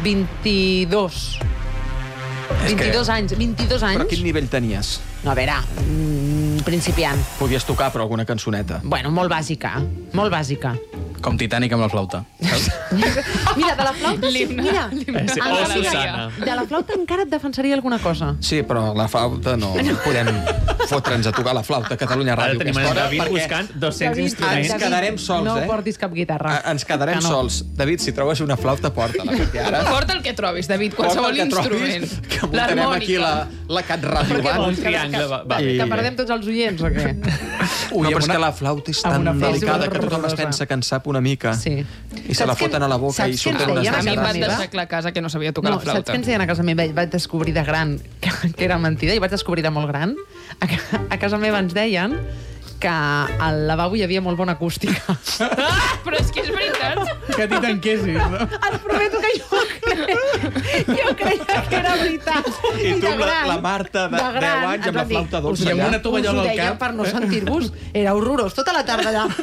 22. 22 anys. Però quin nivell tenies? No, a veure, principiant. Podies tocar, però, alguna cançoneta. Bueno, molt bàsica. Molt bàsica. Com Titanic amb la flauta. Mira, de la flauta... Mira, Susana. de la flauta encara et defensaria alguna cosa. Sí, però la flauta no podem fotre'ns a tocar la flauta a Catalunya Ràdio. Ara tenim el David buscant 200 instruments. Ens quedarem sols, No portis cap guitarra. Ens quedarem sols. David, si trobes una flauta, porta-la. Ara Porta el que trobis, David, qualsevol instrument. que muntarem aquí la Cat Ràdio Un triangle. Que perdem tots els oients, o què? No, però és que la flauta és tan delicada que tothom es pensa que en sap una mica. Sí. I se la foten a la boca i surten unes A mi em van meva? deixar clar a casa que no sabia tocar la Saps flauta. què ens deien a casa meva? Vaig descobrir de gran que era mentida i vaig descobrir de molt gran. A casa meva ens deien que al lavabo hi havia molt bona acústica. Però és que és veritat. Que t'hi tanquessis, no? Et prometo que jo creia que era veritat. I tu de amb gran, la Marta de 10 anys amb la flauta dolça I amb una allà. tovallola us ho al deia cap. per no sentir-vos. Era horrorós. Tota la tarda allà.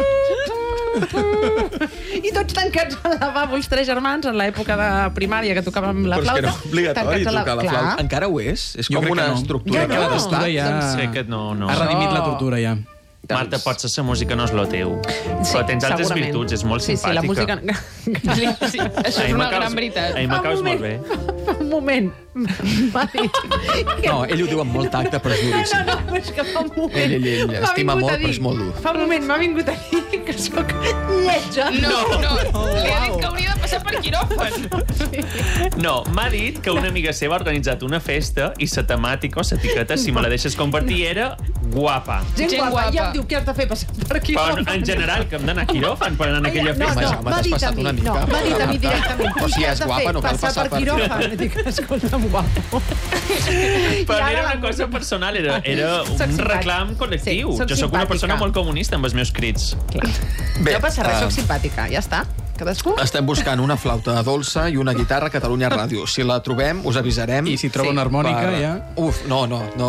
I tots tancats al lavabo, els 3 germans, en l'època de primària que tocàvem la Però és que flauta. era obligatori tancats a tocar la Clar. flauta. Encara ho és? És Jo com crec que una no. estructura Ja que no. ha d'estar. L'estura ja... Sé que no. Ha redimit la tortura, ja. Marta, potser la música no és lo teu. Sí, Però tens altres segurament. virtuts, és molt Sí, simpàtica. la música... Sí, això és una gran veritat. A mi me caus molt bé. Fa un moment m'ha dit... No, ell ho diu amb molt tacte, però és duríssim. No, és que fa un moment... Ell m'ha estima vingut molt, a dir- però és molt dur. Fa un moment m'ha vingut a dir que sóc lletja. No, li ha dit que hauria de passar per quiròfan. No, m'ha dit que una amiga seva ha organitzat una festa i la temàtica o l'etiqueta, si me la deixes compartir, era guapa. Gent guapa. I em diu, què has de fer? Passar per aquí? Però en general, que hem d'anar a quiròfan per anar a aquella No, festa. m'ha dit a mi, m'ha dit a mi directament. Però si Què és has de guapa, fer? no cal passar per quiròfan. Dic, escolta'm, guapo. Però I no ara era la una cosa música- personal, era Soc un simpàtica. reclam col·lectiu. Sí, soc Jo sóc una simpàtica. persona molt comunista amb els meus crits. Bé, No passa res, soc simpàtica, ja està. Cadascú? estem buscant una flauta dolça i una guitarra a Catalunya Ràdio. Si la trobem, us avisarem. I si troba una harmònica, ja... Uf, no.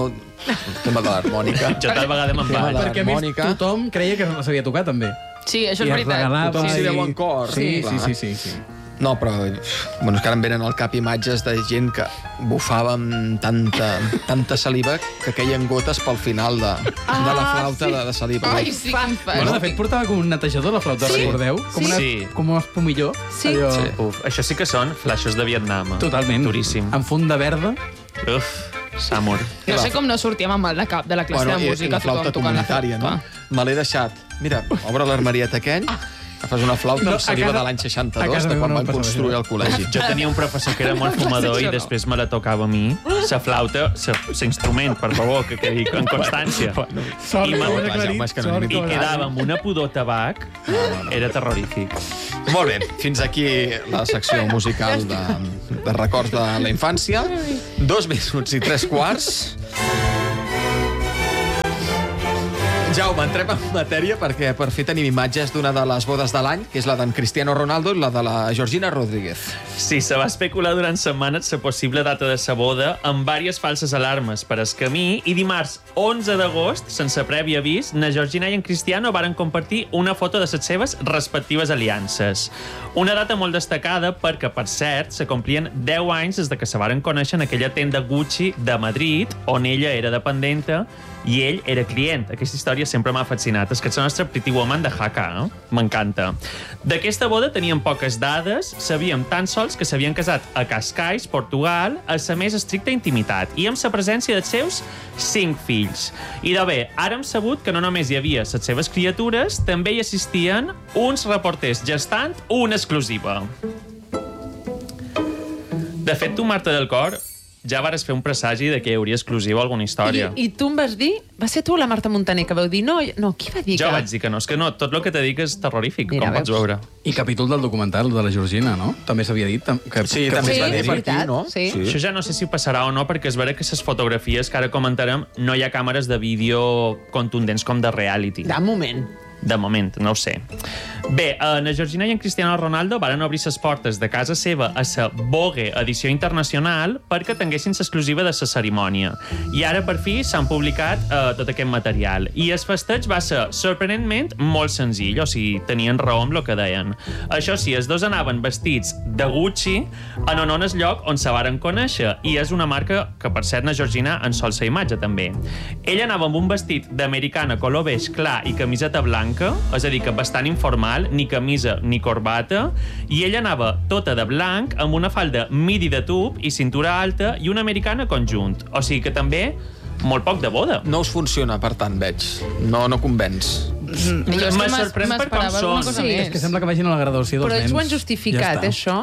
El tema de l'harmònica. Jo tal vegada me'n vaig. Perquè a més tothom creia que no la sabia tocar, també. Sí, això és I es veritat. regalava... Tothom s'hi i- deu en cor. Sí, clar. sí. No, però bueno, és que ara em venen al cap imatges de gent que bufava amb tanta saliva que queien gotes pel final de la flauta de saliva. Ai, sí, quin fan. Bueno, de fet, portava com un netejador la flauta, Sí. recordeu? Com, Sí. com un espumilló. Sí. Allò... Sí. Uf, això sí que són flaixos de Vietnam. Totalment. Duríssim. Amb funda verda. Uf, Samur. No sé com no sortíem amb mal de cap de la classe de I música. la flauta tothom tocant la comunitària, no? Me l'he deixat. Mira, obre l'armariet aquell, agafes una flauta No, amb saliva a casa- de l'any a 62, casa de meva quan no van passava construir això. el col·legi. Jo tenia un professor que era molt fumador i després me la tocava a mi. La flauta, l'instrument, per favor, que quedi en constància. Sort I que me- ho has Vaja, aclarit. és que no Sort n'hi que ho I has quedava aclarit. amb una pudor tabac. Era terrorífic. Molt bé, fins aquí la secció musical de records de la infància. 2 minuts i 3 quarts. Jaume, entrem en matèria perquè per fi tenim imatges d'una de les bodes de l'any, que és la d'en Cristiano Ronaldo i la de la Georgina Rodríguez. Sí, se va especular durant setmanes la possible data de sa boda amb diverses falses alarmes per es camí i dimarts 11 d'agost, sense previ avís, na Georgina i en Cristiano varen compartir una foto de les seves respectives aliances. Una data molt destacada perquè, per cert, se complien 10 anys des de que se varen conèixer en aquella tenda Gucci de Madrid, on ella era dependenta i ell era client. Aquesta història sempre m'ha fascinat. És que ets la nostra Pretty Woman de Haka, eh? M'encanta. D'aquesta boda teníem poques dades, sabíem tan sols que s'havien casat a Cascais, Portugal, a la més estricta intimitat, i amb la presència dels seus 5 fills. I de bé, ara hem sabut que no només hi havia les seves criatures, també hi assistien uns reporters gestant una exclusiva. De fet, tu, Marta del Cor, ja vares fer un presagi de que hi hauria exclusiva alguna història. I tu em vas dir... Va ser tu o la Marta Montaner que vau dir no, qui va dir Jo que... vaig dir que no, és que no, tot el que t'he dit és terrorífic, Mira, com pots veus? veure. I capítol del documental de la Georgina, no? També s'havia dit. Que, Sí, que també es va dir és per aquí, veritat, no? sí. Això ja no sé si passarà o no, perquè es veurà que les fotografies que ara comentarem no hi ha càmeres de vídeo contundents com de reality. De moment. De moment, no ho sé. Bé, na Georgina i en Cristiano Ronaldo varen obrir les portes de casa seva a la Vogue edició internacional perquè tinguessin l'exclusiva de la cerimònia. I ara, per fi, s'han publicat tot aquest material. I el festeig va ser, sorprenentment, molt senzill, o sigui, tenien raó amb el que deien. Això sí, els dos anaven vestits de Gucci en honor al lloc on se varen conèixer, i és una marca que, per cert, na Georgina en sol sa imatge, també. Ella anava amb un vestit d'americana color beix clar i camiseta blanca, és a dir, que bastant informal, ni camisa ni corbata, i ella anava tota de blanc amb una falda midi de tub i cintura alta i una americana conjunt. O sigui que també molt poc de boda. No us funciona, per tant, veig. No convenç. Me sorprèn per com són. És que sembla que vagin a la graduació dels nens. Però ells ho han justificat, això?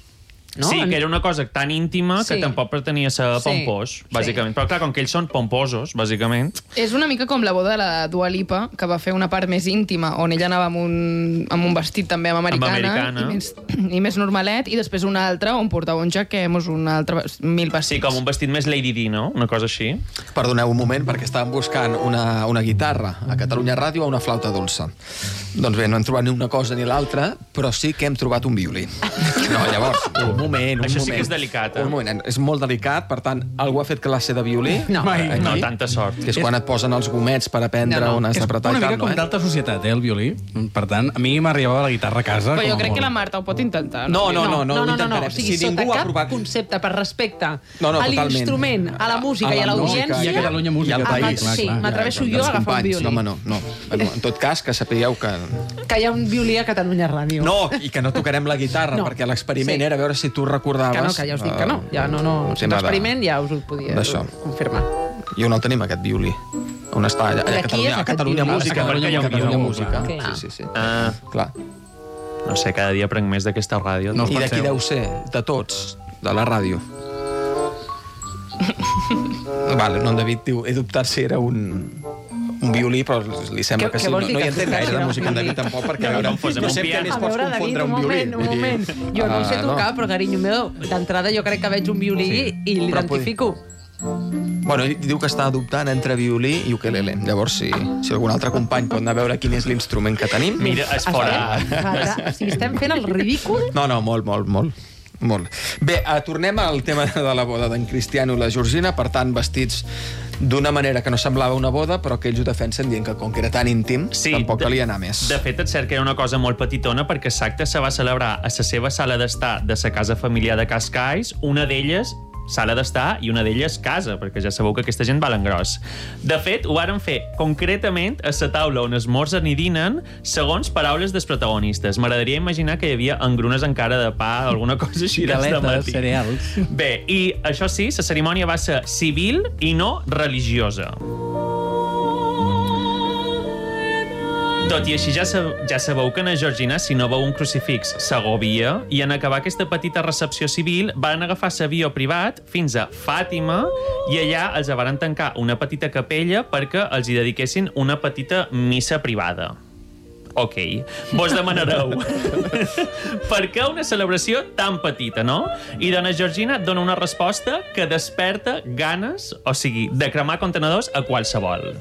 No? Sí, que era una cosa tan íntima que tampoc pretenia ser pompós, bàsicament. Però clar, com que ells són pomposos, bàsicament... És una mica com la boda de la Dua Lipa, que va fer una part més íntima, on ella anava amb un vestit també amb americana. I més normalet, i després una altra on portava un jaquem, un altre, 1000 vestits. Sí, com un vestit més Lady Di, no? Una cosa així. Perdoneu un moment, perquè estàvem buscant una guitarra a Catalunya Ràdio o una flauta dolça. Doncs bé, no hem trobat ni una cosa ni l'altra, però sí que hem trobat un violí. No, llavors... Un moment. Això sí que és delicat, Un moment, és molt delicat, per tant, algú ha fet classe de violí? No. No, tanta sort. Que és quan et posen els gomets per aprendre on has d'apretar i tal, no? És una mica com d'alta societat, el violí. Per tant, a mi m'arribava la guitarra a casa. Però jo crec que la Marta ho pot intentar. No, ho intentarem. O sigui, sota cap concepte, per respecte a l'instrument, a la música i a l'audiència... I a Catalunya Música. Sí, m'atreveixo jo a agafar un violí. No. En tot cas, que sapigueu que... Que hi ha un violí a Catalunya Ràdio. No, i que no tocarem la guitarra, perquè l'experiment era veure si tu recordaves... Que ja us dic que no. Ja no. L'experiment ja us ho podia confirmar. I on el tenim, aquest violí? On està? A Catalunya Música. Catalunya Música. Sí. Clar. No sé, cada dia prenc més d'aquesta ràdio. I de qui deu ser? De tots. De la ràdio. Vale, no, en David diu, he dubtat si era un violí, però li sembla que sí. No hi entén gaire de música en David tampoc, perquè a veure, no sé què més pots confondre un violí. Un moment. Jo no sé tocar, però carinyo meu, d'entrada jo crec que veig un violí i l'identifico. Bueno, diu que està dubtant entre violí i ukelele. Llavors, si algun altre company pot anar a veure quin és l'instrument que tenim... Mira, és fora... O sigui, estem fent el ridícul? No, molt. Bé, tornem al tema de la boda d'en Cristiano i la Georgina, per tant, vestits d'una manera que no semblava una boda, però que ells ho defensen dient que com que era tan íntim, tampoc calia anar més. De fet, és cert que era una cosa molt petitona, perquè l'acte se va celebrar a la seva sala d'estar de la casa familiar de Cascais, una d'elles sala d'estar i una d'elles casa, perquè ja sabeu que aquesta gent valen gros. De fet, ho varen fer concretament a la taula on esmorzen i dinen, segons paraules dels protagonistes. M'agradaria imaginar que hi havia engrunes encara de pa, alguna cosa així de matí. Cereals. Bé, i això sí, la cerimònia va ser civil i no religiosa. Tot i així, ja sabeu que na Georgina, si no veu un crucifix, s'agobia, i en acabar aquesta petita recepció civil van agafar l'avió privat fins a Fàtima i allà els van tancar una petita capella perquè els hi dediquessin una petita missa privada. Ok, vos demanareu per què una celebració tan petita, no? I dona Georgina dona una resposta que desperta ganes, o sigui, de cremar contenedors a qualsevol.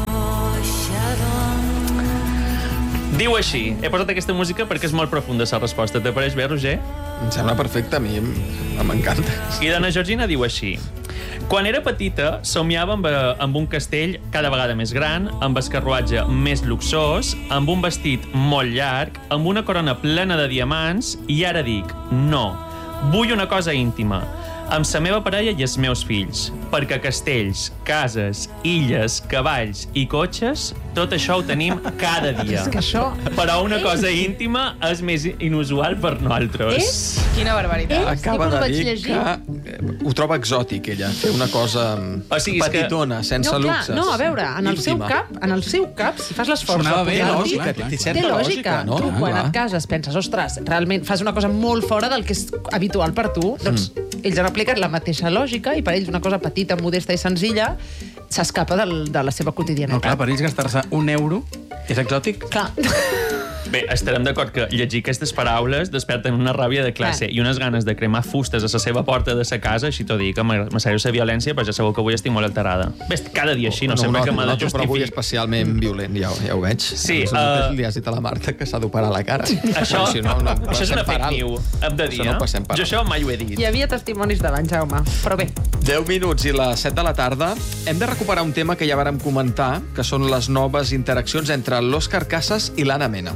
Diu així, he posat aquesta música perquè és molt profunda la resposta. T'apareix bé, Roger? Em sembla perfecte, a mi m'encanta. I dona Georgina diu així: quan era petita, somiava amb un castell cada vegada més gran, amb el carruatge més luxós, amb un vestit molt llarg, amb una corona plena de diamants, i ara dic, no, vull una cosa íntima, amb la meva parella i els meus fills, perquè castells, cases, illes, cavalls i cotxes, tot això ho tenim cada dia. És que això... Però una cosa íntima és més inusual per nosaltres. Quina barbaritat. Acaba de dir que ho troba exòtic, ella, fer una cosa petitona, sense luxes. No, a veure, en el seu cap, si fas l'esforç... Sonava bé, té lògica. Tu, quan et cases, penses, ostres, realment fas una cosa molt fora del que és habitual per tu, doncs ells han aplicat la mateixa lògica i per ells una cosa petita, modesta i senzilla s'escapa de la seva quotidianitat. No, clar, per ells gastar-se €1 és exòtic? Clar. Bé, estarem d'acord que llegir aquestes paraules desperten una ràbia de classe i unes ganes de cremar fustes a la seva porta de sa casa, així t'ho dic, m'assaio la violència, però ja sabeu que avui estic molt alterada. Bé, cada dia així, no sempre que m'ha de justificar. Però avui especialment violent, ja ho veig. Sí. Li has dit a la Marta que s'ha d'operar la cara. Això és una fake news, hem de dir, Jo això mai ho he dit. Hi havia testimonis davant, Jaume, però bé. 10 minuts i les 7 de la tarda. Hem de recuperar un tema que ja vàrem comentar, que són les noves interaccions entre l'Òscar Casas i l'Anna Mena.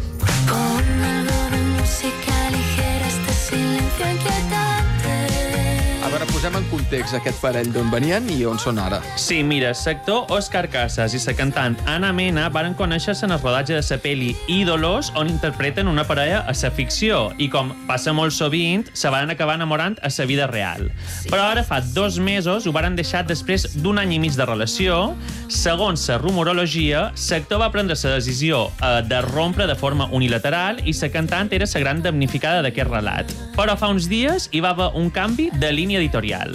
A veure, posem en context aquest parell d'on venien i on són ara. Sí, mira, l'actor Òscar Casas i la cantant Anna Mena varen conèixer-se en el rodatge de la pel·li Ídolos, on interpreten una parella a la ficció, i com passa molt sovint, se van acabar enamorant a la vida real. Però ara fa 2 mesos ho varen deixar després d'1 any i mig de relació. Segons la rumorologia, l'actor va prendre la decisió de rompre de forma unilateral i la cantant era la gran damnificada d'aquest relat. Però fa uns dies hi va haver un canvi de línia editorial.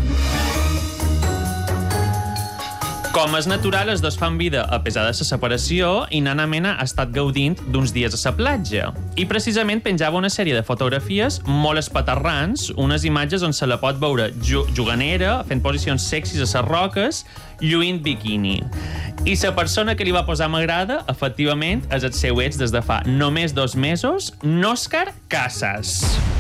Com és natural, els dos fan vida a pesar de la separació i Anna Mena ha estat gaudint d'uns dies a la platja. I precisament penjava una sèrie de fotografies molt espaterrants, unes imatges on se la pot veure juganera, fent posicions sexis a les roques, lluint biquini. I la persona que li va posar m'agrada, efectivament, és el seu ex des de fa només 2 mesos, Òscar Casas.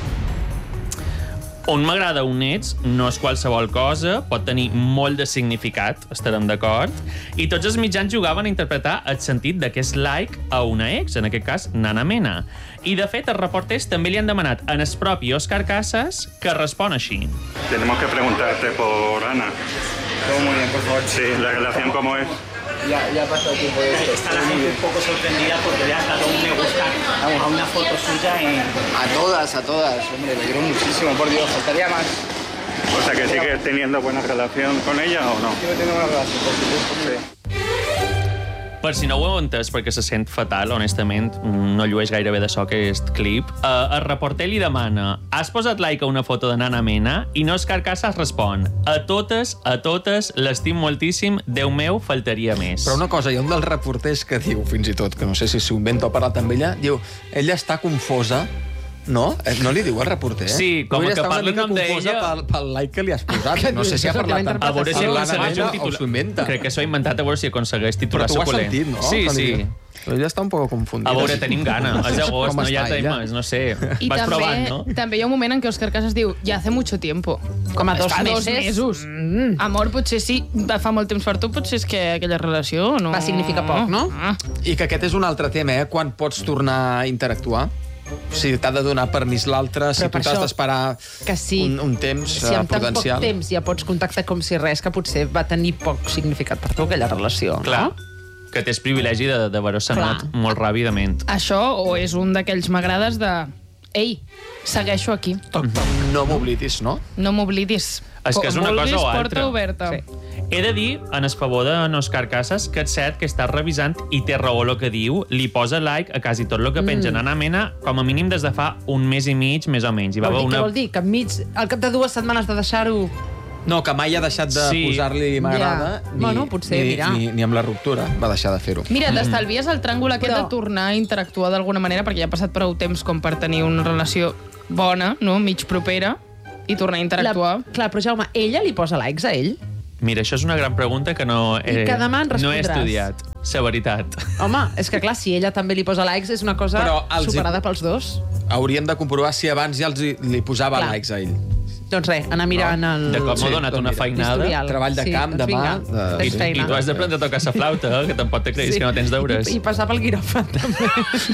On m'agrada un ets no és qualsevol cosa, pot tenir molt de significat, estarem d'acord, i tots els mitjans jugaven a interpretar el sentit d'aquest like a una ex, en aquest cas, Anna Mena. I, de fet, els reporters també li han demanat en el propi Òscar Casas que respon així. Tenemos que preguntarte por Ana. Todo muy bien, por favor. Sí, la relación cómo es. Ya ha pasado tiempo de esto. Está la gente un poco sorprendida porque le ha dado un me gusta a una foto suya en... A todas, hombre, le quiero muchísimo, por Dios, faltaría más. O sea, que sigues teniendo buena relación con ella o no? Sigo teniendo buena relación, por supuesto, hombre. Per si no ho heu entès, perquè se sent fatal, honestament, no llueix gairebé de so aquest clip, el reporter li demana: has posat like a una foto de Anna Mena? I Òscar Casas respon: a totes, l'estim moltíssim, Déu meu, faltaria més. Però una cosa, hi ha un dels reporters que diu, fins i tot, que no sé si s'ho inventa o ha parlat amb ella, diu, ella està confosa. No? No li diu el reporter, Sí, com que parla el nom d'ella... pel like que li has posat. No sé si ha parlat amb... A veure si aconsegueix un titular. O s'ho inventa. Crec que s'ho ha inventat, a veure si aconsegueix titular suculent. Però tu ho has sentit, no? Sí. Però ella està un poc confundida. A veure, tenim gana. És agost, no hi ha temes, no sé. I Vas provant, no? També hi ha un moment en què Òscar Casas diu ja hace mucho tiempo. Com a 2 mesos. Amor, potser sí, fa molt temps per tu, potser és que aquella relació no... Va significar poc, no? I que aquest és un altre tema, quan pots tornar a interactuar. Si t'ha de donar permís l'altre, si tu t'has d'esperar un temps prudencial. Si amb tan poc temps ja pots contactar com si res, que potser va tenir poc significat per tu aquella relació, Clar. no? Que tens privilegi d'haver-se anat molt ràpidament. Això o és un d'aquells m'agrades de... Ei, segueixo aquí. No m'oblidis, no? No m'oblidis. És que és una cosa o altra. Porta oberta. Sí. He de dir, en el favor de Òscar Casas, que és cert que està revisant i té raó el que diu, li posa like a quasi tot el que penja Anna Mena, com a mínim des de fa un mes i mig, més o menys. Què vol dir? Que al cap de 2 setmanes de deixar-ho... No, que mai ha deixat de posar-li m'agrada, ni amb la ruptura va deixar de fer-ho. Mira, t'estalvies el tràngol aquest de tornar a interactuar d'alguna manera, perquè ja ha passat prou temps com per tenir una relació bona, no? Mig propera, i tornar a interactuar. Clar, però Jaume, ella li posa likes a ell? Mira, això és una gran pregunta que no he estudiat. La veritat. Home, és que clar, si ella també li posa likes, és una cosa superada pels dos. Hauríem de comprovar si abans ja li posava likes a ell. Doncs res, anar mirant el... De cop m'ha donat una feinada. Treball de camp, demà... I tu has d'aprendre a tocar la flauta, que tampoc te creguis que no tens deures. I passar pel quiròfan, també.